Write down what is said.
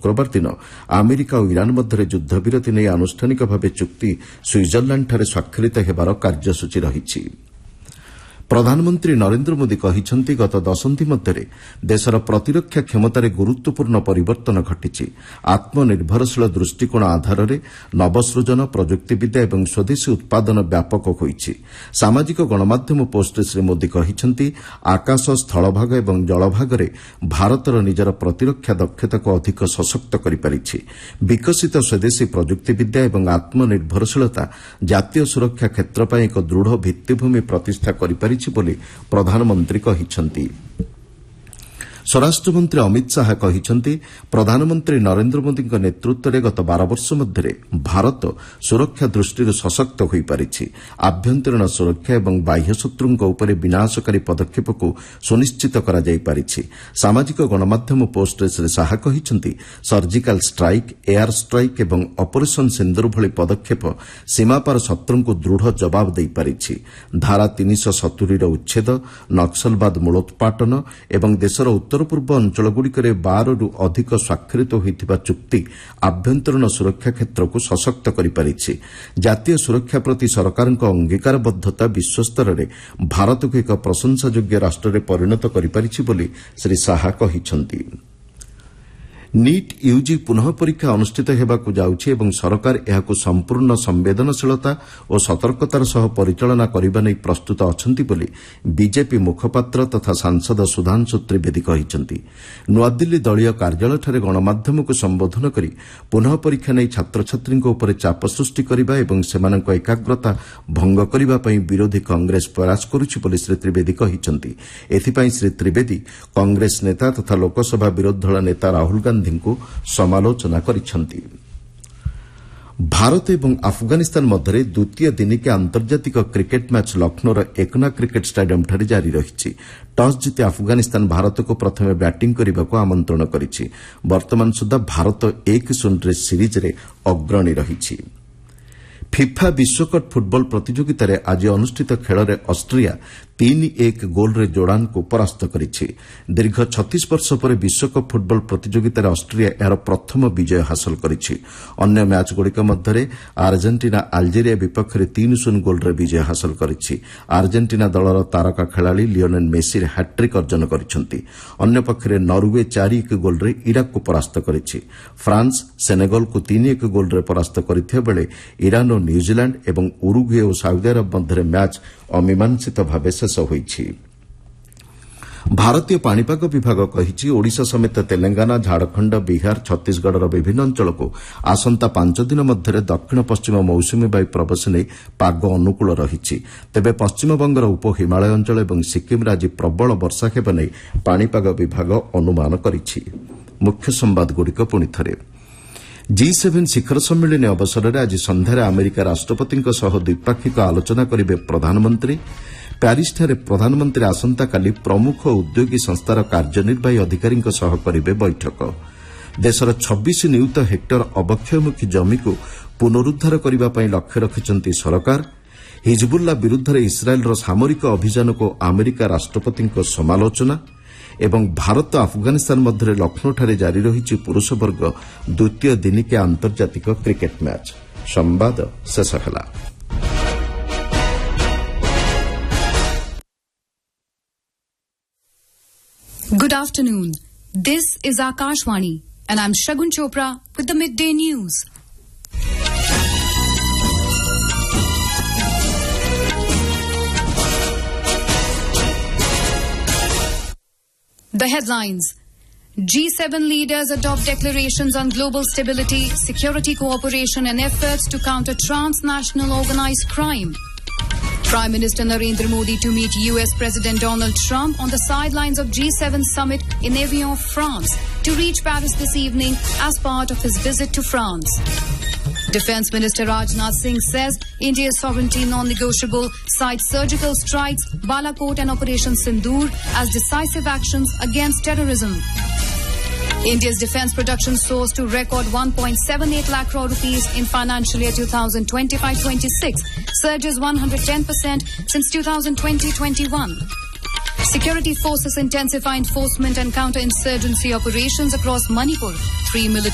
ଶୁକ୍ରବାର ଦିନ ଆମେରିକା ଓ ଇରାନ୍ ମଧ୍ୟରେ ଯୁଦ୍ଧବିରତି ନେଇ ଆନୁଷ୍ଠାନିକ ଭାବେ ଚୁକ୍ତି ସୁଇଜରଲ୍ୟାଣ୍ଡଠାରେ ସ୍ୱାକ୍ଷରିତ ହେବାର କାର୍ଯ୍ୟସୂଚୀ ରହିଛି। ପ୍ରଧାନମନ୍ତ୍ରୀ ନରେନ୍ଦ୍ର ମୋଦି କହିଛନ୍ତି ଗତ ଦଶନ୍ଧି ମଧ୍ୟରେ ଦେଶର ପ୍ରତିରକ୍ଷା କ୍ଷମତାରେ ଗୁରୁତ୍ୱପୂର୍ଣ୍ଣ ପରିବର୍ତ୍ତନ ଘଟିଛି। ଆତ୍ମନିର୍ଭରଶୀଳ ଦୃଷ୍ଟିକୋଣ ଆଧାରରେ ନବସୃଜନ ପ୍ରଯୁକ୍ତିବିଦ୍ୟା ଏବଂ ସ୍ୱଦେଶୀ ଉତ୍ପାଦନ ବ୍ୟାପକ ହୋଇଛି। ସାମାଜିକ ଗଣମାଧ୍ୟମ ପୋଷ୍ଟରେ ଶ୍ରୀ ମୋଦି କହିଛନ୍ତି ଆକାଶ ସ୍ଥଳଭାଗ ଏବଂ ଜଳଭାଗରେ ଭାରତର ନିଜର ପ୍ରତିରକ୍ଷା ଦକ୍ଷତାକୁ ଅଧିକ ସଶକ୍ତ କରିପାରିଛି। ବିକଶିତ ସ୍ୱଦେଶୀ ପ୍ରଯୁକ୍ତିବିଦ୍ୟା ଏବଂ ଆତ୍ମନିର୍ଭରଶୀଳତା ଜାତୀୟ ସୁରକ୍ଷା କ୍ଷେତ୍ର ପାଇଁ ଏକ ଦୃଢ଼ ଭିତ୍ତିଭୂମି ପ୍ରତିଷ୍ଠା କରିପାରିଛି ବୋଲି ପ୍ରଧାନମନ୍ତ୍ରୀ କହିଛନ୍ତି। ସ୍ୱରାଷ୍ଟ୍ରମନ୍ତ୍ରୀ ଅମିତ ଶାହା କହିଛନ୍ତି ପ୍ରଧାନମନ୍ତ୍ରୀ ନରେନ୍ଦ୍ର ମୋଦିଙ୍କ ନେତୃତ୍ୱରେ ଗତ 12 ବର୍ଷ ମଧ୍ୟରେ ଭାରତ ସୁରକ୍ଷା ଦୃଷ୍ଟିରୁ ସଶକ୍ତ ହୋଇପାରିଛି। ଆଭ୍ୟନ୍ତରୀଣ ସୁରକ୍ଷା ଏବଂ ବାହ୍ୟ ଶତ୍ରୁଙ୍କ ଉପରେ ବିନାଶକାରୀ ପଦକ୍ଷେପକୁ ସୁନିଶ୍ଚିତ କରାଯାଇପାରିଛି। ସାମାଜିକ ଗଣମାଧ୍ୟମ ପୋଷ୍ଟରେ ଶ୍ରୀ ଶାହା କହିଛନ୍ତି ସର୍ଜିକାଲ ଷ୍ଟ୍ରାଇକ୍, ଏୟାର ଷ୍ଟ୍ରାଇକ୍ ଏବଂ ଅପରେସନ ସିନ୍ଦୁର ଭଳି ପଦକ୍ଷେପ ସୀମାପାର ଶତ୍ରୁଙ୍କୁ ଦୃଢ଼ ଜବାବ ଦେଇପାରିଛି। ଧାରା 370ର ଉଚ୍ଛେଦ, ନକ୍ସଲବାଦ ମୂଳୋତ୍ପାଟନ ଏବଂ ଦେଶର ଉତ୍ତର ପୂର୍ବ ଅଞ୍ଚଳଗୁଡ଼ିକରେ 12ରୁ ଅଧିକ ସ୍ୱାକ୍ଷରିତ ହୋଇଥିବା ଚୁକ୍ତି ଆଭ୍ୟନ୍ତରୀଣ ସୁରକ୍ଷା କ୍ଷେତ୍ରକୁ ସଶକ୍ତ କରିପାରିଛି। ଜାତୀୟ ସୁରକ୍ଷା ପ୍ରତି ସରକାରଙ୍କ ଅଙ୍ଗୀକାରବଦ୍ଧତା ବିଶ୍ୱସ୍ତରରେ ଭାରତକୁ ଏକ ପ୍ରଶଂସାଯୋଗ୍ୟ ରାଷ୍ଟ୍ରରେ ପରିଣତ କରିପାରିଛି ବୋଲି ଶ୍ରୀ ଶାହା କହିଛନ୍ତି। ନିଟ୍ ୟୁଜି ପୁନଃ ପରୀକ୍ଷା ଅନୁଷ୍ଠିତ ହେବାକୁ ଯାଉଛି ଏବଂ ସରକାର ଏହାକୁ ସମ୍ପୂର୍ଣ୍ଣ ସମ୍ବେଦନଶୀଳତା ଓ ସତର୍କତାର ସହ ପରିଚାଳନା କରିବା ନେଇ ପ୍ରସ୍ତୁତ ଅଛନ୍ତି ବୋଲି ବିଜେପି ମୁଖପାତ୍ର ତଥା ସାଂସଦ ସୁଧାଂଶୁ ତ୍ରିବେଦୀ କହିଛନ୍ତି। ନୂଆଦିଲ୍ଲୀ ଦଳୀୟ କାର୍ଯ୍ୟାଳୟଠାରେ ଗଣମାଧ୍ୟମକୁ ସମ୍ବୋଧନ କରି ପୁନଃ ପରୀକ୍ଷା ନେଇ ଛାତ୍ରଛାତ୍ରୀଙ୍କ ଉପରେ ଚାପ ସୃଷ୍ଟି କରିବା ଏବଂ ସେମାନଙ୍କ ଏକାଗ୍ରତା ଭଙ୍ଗ କରିବା ପାଇଁ ବିରୋଧୀ କଂଗ୍ରେସ ପ୍ରୟାସ କରୁଛି ବୋଲି ଶ୍ରୀ ତ୍ରିବେଦୀ କହିଛନ୍ତି। ଏଥିପାଇଁ ଶ୍ରୀ ତ୍ରିବେଦୀ କଂଗ୍ରେସ ନେତା ତଥା ଲୋକସଭା ବିରୋଧୀ ଦଳ ନେତା ରାହୁଲ ଗାନ୍ଧୀଙ୍କୁ ସମାଲୋଚନା କରିଛନ୍ତି। ଭାରତ ଏବଂ ଆଫଗାନିସ୍ତାନ ମଧ୍ୟରେ ଦ୍ୱିତୀୟ ଦିନିକିଆ ଆନ୍ତର୍ଜାତିକ କ୍ରିକେଟ୍ ମ୍ୟାଚ୍ ଲକ୍ଷ୍ନୌର ଏକନା କ୍ରିକେଟ୍ ଷ୍ଟାଡିୟମ୍ଠାରେ ଜାରି ରହିଛି। ଟସ୍ ଜିତି ଆଫଗାନିସ୍ତାନ ଭାରତକୁ ପ୍ରଥମେ ବ୍ୟାଟିଂ କରିବାକୁ ଆମନ୍ତ୍ରଣ କରିଛି। ବର୍ତ୍ତମାନ ସୁଦ୍ଧା ଭାରତ 1-0 ସିରିଜ୍ରେ ଅଗ୍ରଣୀ ରହିଛି। ଫିଫା ବିଶ୍ୱକପ୍ ଫୁଟବଲ ପ୍ରତିଯୋଗିତାରେ ଆଜି ଅନୁଷ୍ଠିତ ଖେଳରେ ଅଷ୍ଟ୍ରିଆ 3-1 ଗୋଲ୍ରେ ଜୋର୍ଡାନକୁ ପରାସ୍ତ କରିଛି। ଦୀର୍ଘ 36 ବର୍ଷ ପରେ ବିଶ୍ୱକପ୍ ଫୁଟବଲ ପ୍ରତିଯୋଗିତାରେ ଅଷ୍ଟ୍ରିଆ ଏହାର ପ୍ରଥମ ବିଜୟ ହାସଲ କରିଛି। ଅନ୍ୟ ମ୍ୟାଚ୍ଗୁଡ଼ିକ ମଧ୍ୟରେ ଆର୍ଜେଣ୍ଟିନା ଆଲଜେରିଆ ବିପକ୍ଷରେ 3-0 ଗୋଲ୍ରେ ବିଜୟ ହାସଲ କରିଛି। ଆର୍ଜେଣ୍ଟିନା ଦଳର ତାରକା ଖେଳାଳି ଲିଓନେଲ୍ ମେସି ହ୍ୟାଟ୍ରିକ୍ ଅର୍ଜନ କରିଛନ୍ତି। ଅନ୍ୟପକ୍ଷରେ ନରୱେ 4-1 ଗୋଲ୍ରେ ଇରାକକୁ ପରାସ୍ତ କରିଛି। ଫ୍ରାନ୍ସ ସେନେଗଲକୁ 3-1 ଗୋଲ୍ରେ ପରାସ୍ତ କରିଥିବା ବେଳେ ଇରାନ ଓ ନ୍ୟୁଜିଲ୍ୟାଣ୍ଡ ଏବଂ ଉରୁଗୁଏ ଓ ସାଉଦି ଆରବ ମଧ୍ୟରେ ମ୍ୟାଚ୍ ଅମୀମାଂସିତ ଭାବେ ଶେଷ ହୋଇଛି। ଭାରତୀୟ ପାଣିପାଗ ବିଭାଗ କହିଛି ଓଡ଼ିଶା ସମେତ ତେଲେଙ୍ଗାନା, ଝାଡ଼ଖଣ୍ଡ, ବିହାର, ଛତିଶଗଡ଼ର ବିଭିନ୍ନ ଅଞ୍ଚଳକୁ ଆସନ୍ତା 5 ଦିନ ମଧ୍ୟରେ ଦକ୍ଷିଣ ପଶ୍ଚିମ ମୌସୁମୀ ବାୟୁ ପ୍ରବେଶ ନେଇ ପାଗ ଅନୁକୂଳ ରହିଛି। ତେବେ ପଶ୍ଚିମବଙ୍ଗର ଉପ ହିମାଳୟ ଅଞ୍ଚଳ ଏବଂ ସିକ୍କିମ୍ରେ ଆଜି ପ୍ରବଳ ବର୍ଷା ହେବ ନେଇ ପାଣିପାଗ ବିଭାଗ ଅନୁମାନ କରିଛି। ମୁଖ୍ୟ ସମ୍ବାଦଗୁଡ଼ିକ ପୁଣିଥରେ। G7 ଶିଖର ସମ୍ମିଳନୀ ଅବସରରେ ଆଜି ସନ୍ଧ୍ୟାରେ ଆମେରିକା ରାଷ୍ଟ୍ରପତିଙ୍କ ସହ ଦ୍ୱିପାକ୍ଷିକ ଆଲୋଚନା କରିବେ ପ୍ରଧାନମନ୍ତ୍ରୀ। ପ୍ୟାରିସ୍ଠାରେ ପ୍ରଧାନମନ୍ତ୍ରୀ ଆସନ୍ତାକାଲି ପ୍ରମୁଖ ଉଦ୍ୟୋଗୀ ସଂସ୍ଥାର କାର୍ଯ୍ୟନିର୍ବାହୀ ଅଧିକାରୀଙ୍କ ସହ କରିବେ ବୈଠକ। ଦେଶର 26 ନିୟୁତ ହେକ୍ଟର ଅବକ୍ଷୟମୁଖୀ ଜମିକୁ ପୁନରୁଦ୍ଧାର କରିବା ପାଇଁ ଲକ୍ଷ୍ୟ ରଖିଛନ୍ତି ସରକାର। ହିଜବୁଲ୍ଲା ବିରୁଦ୍ଧରେ ଇସ୍ରାଏଲ୍ର ସାମରିକ ଅଭିଯାନକୁ ଆମେରିକା ରାଷ୍ଟ୍ରପତିଙ୍କ ସମାଲୋଚନା ଏବଂ ଭାରତ ଆଫଗାନିସ୍ତାନ ମଧ୍ୟରେ ଲକ୍ଷ୍ନୌଠାରେ ଜାରି ରହିଛି ପୁରୁଷ ବର୍ଗ ଦ୍ୱିତୀୟ ଦିନିକିଆ ଆନ୍ତର୍ଜାତିକ କ୍ରିକେଟ୍ ମ୍ୟାଚ୍। ସମ୍ବାଦ ଶେଷ ହେଲା। Good afternoon. This is Akashvani and I'm Shagun Chopra with the midday news. The headlines. G7 leaders adopt declarations on global stability, security cooperation and efforts to counter transnational organized crime. Prime Minister Narendra Modi to meet US President Donald Trump on the sidelines of G7 summit in Evian, France, to reach Paris this evening as part of his visit to France. Defence Minister Rajnath Singh says India's sovereignty non-negotiable, cites surgical strikes, Balakot and Operation Sindoor as decisive actions against terrorism. India's defence production soars to record 1.78 lakh crore rupees in financial year 2025-26, surges 110% since 2020-21. Security forces intensify enforcement and counter-insurgency operations across Manipur. 3 military